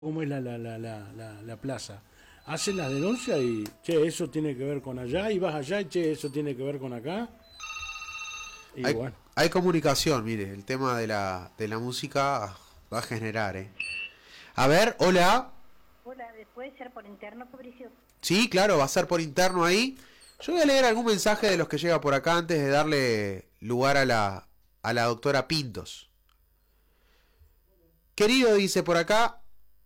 cómo es la plaza. Hacen las denuncias y, che, eso tiene que ver con allá, y vas allá y, che, eso tiene que ver con acá. Y Hay, bueno. hay comunicación, mire, el tema de la música va a generar, ¿eh? A ver, hola. Hola, ¿puede ser por interno, Fabricio? Sí, claro, va a ser por interno ahí. Yo voy a leer algún mensaje de los que llega por acá antes de darle lugar a la doctora Pintos. Querido, dice por acá,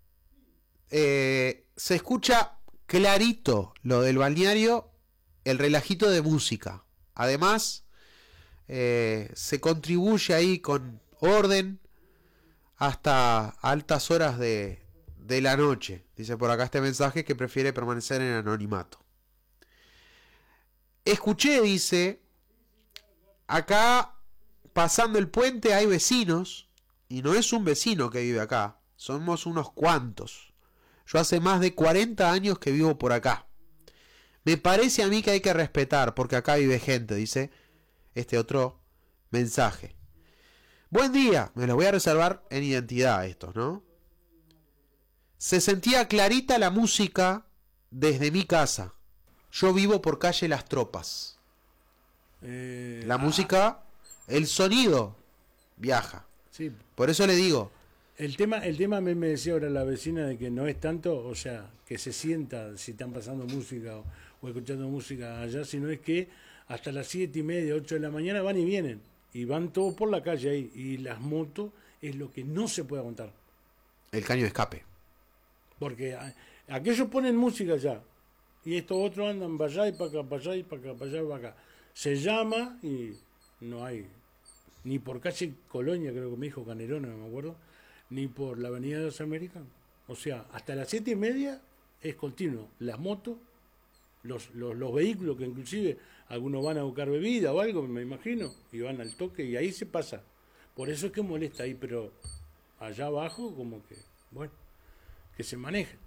se escucha clarito lo del balneario, el relajito de música. Además, se contribuye ahí con orden hasta altas horas de la noche. Dice por acá este mensaje que prefiere permanecer en anonimato. Escuché, dice, acá pasando el puente hay vecinos, y no es un vecino que vive acá, somos unos cuantos. Yo hace más de 40 años que vivo por acá. Me parece a mí que hay que respetar, porque acá vive gente, dice este otro mensaje. Buen día, me los voy a reservar en identidad estos, ¿no? Se sentía clarita la música desde mi casa. Yo vivo por calle Las Tropas. La música, el sonido viaja. Sí. Por eso le digo. El tema me decía ahora la vecina de que no es tanto, o sea, que se sienta si están pasando música o escuchando música allá, sino es que hasta las 7:30, 8 de la mañana van y vienen. Y van todos por la calle ahí. Y las motos es lo que no se puede aguantar. El caño de escape. Porque aquellos ponen música allá. Y estos otros andan para allá y para acá, para allá y para acá, para allá y para acá. Se llama y no hay. Ni por calle Colonia, creo que me dijo Canerona, no me acuerdo. Ni por la avenida de los Americanos. O sea, hasta las 7:30 es continuo. Las motos, los vehículos, que inclusive algunos van a buscar bebida o algo, me imagino, y van al toque y ahí se pasa. Por eso es que molesta ahí, pero allá abajo como que, bueno, que se manejen.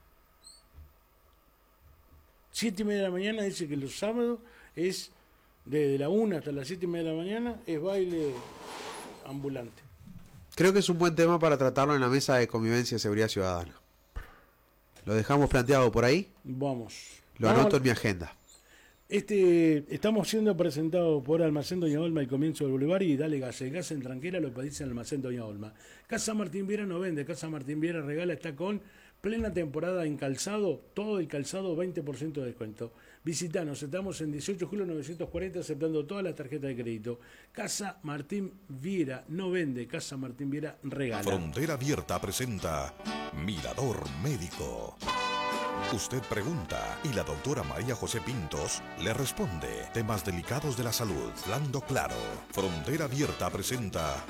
7:30 de la mañana dice que los sábados es desde la 1 hasta las 7:30 de la mañana es baile ambulante. Creo que es un buen tema para tratarlo en la mesa de convivencia y seguridad ciudadana. ¿Lo dejamos planteado por ahí? Vamos. Lo anoto en mi agenda. Estamos siendo presentados por Almacén Doña Olma, el comienzo del Boulevard, y dale gas. El gas en Tranquera lo pedís en Almacén Doña Olma. Casa Martín Viera no vende, Casa Martín Viera regala, está con plena temporada en calzado, todo el calzado 20% de descuento. Visitanos, estamos en 18 de julio 940 aceptando todas las tarjetas de crédito. Casa Martín Viera no vende, Casa Martín Viera regala. Frontera Abierta presenta Mirador Médico. Usted pregunta y la doctora María José Pintos le responde. Temas delicados de la salud, hablando claro. Frontera Abierta presenta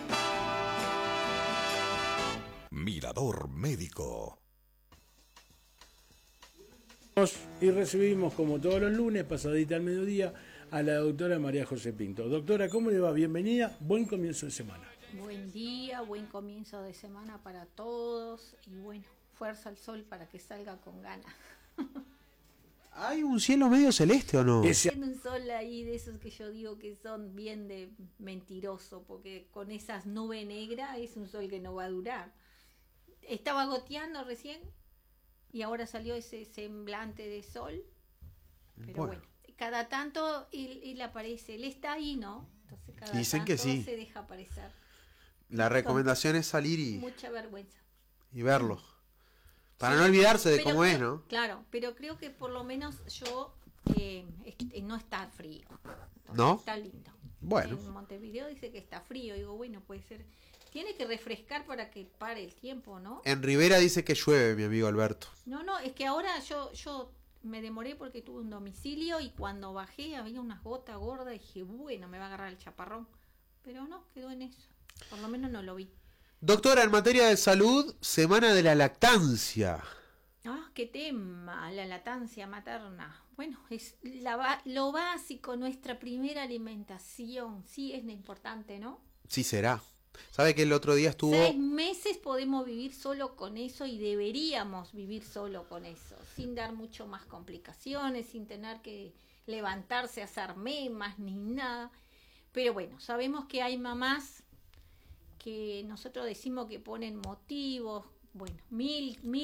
Mirador Médico. Y recibimos, como todos los lunes, pasadita al mediodía, a la doctora María José Pinto. Doctora, ¿cómo le va? Bienvenida, buen comienzo de semana. Buen día, buen comienzo de semana para todos y bueno, fuerza al sol para que salga con ganas. ¿Hay un cielo medio celeste o no? Tiene un sol ahí de esos que yo digo que son bien de mentiroso, porque con esas nubes negras es un sol que no va a durar. Estaba goteando recién y ahora salió ese semblante de sol, pero bueno, cada tanto él aparece, él está ahí, ¿no? Entonces cada Dicen tanto que sí. se deja aparecer. La recomendación es salir Mucha vergüenza. y verlo. Para Sí, no olvidarse de pero cómo es, creo- ¿no? Claro, pero creo que por lo menos yo no está frío. Entonces, ¿No? está lindo. Bueno. En Montevideo dice que está frío. Digo, bueno, puede ser. Tiene que refrescar para que pare el tiempo, ¿no? En Rivera dice que llueve, mi amigo Alberto. No, es que ahora yo me demoré porque tuve un domicilio y cuando bajé había unas gotas gordas y dije, bueno, me va a agarrar el chaparrón. Pero no, quedó en eso. Por lo menos no lo vi. Doctora, en materia de salud, semana de la lactancia. Ah, qué tema, la lactancia materna. Bueno, es lo básico, nuestra primera alimentación. Sí, es importante, ¿no? Sí será. ¿Sabe que el otro día estuvo... 6 meses podemos vivir solo con eso y deberíamos vivir solo con eso, sin dar mucho más complicaciones, sin tener que levantarse a hacer memas ni nada. Pero bueno, sabemos que hay mamás que nosotros decimos que ponen motivos Bueno, mil